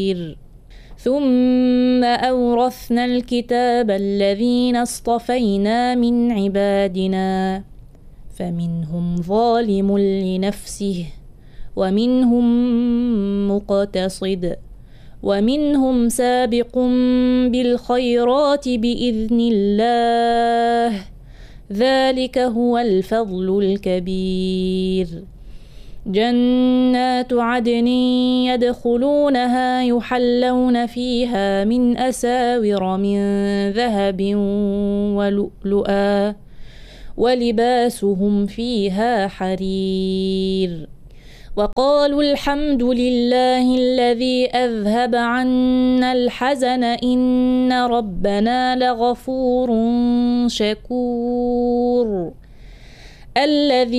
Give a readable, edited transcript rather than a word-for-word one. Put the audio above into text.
ثم أورثنا الكتاب الذين اصطفينا من عبادنا فمنهم ظالم لنفسه ومنهم مقتصد ومنهم سابق بالخيرات بإذن الله ذلك هو الفضل الكبير. جنات عدن يدخلونها يحلون فيها من أساور من ذهب ولؤلؤا ولباسهم فيها حرير. وقالوا الحمد لله الذي أذهب عنا الحزن إن ربنا لغفور شكور. الذي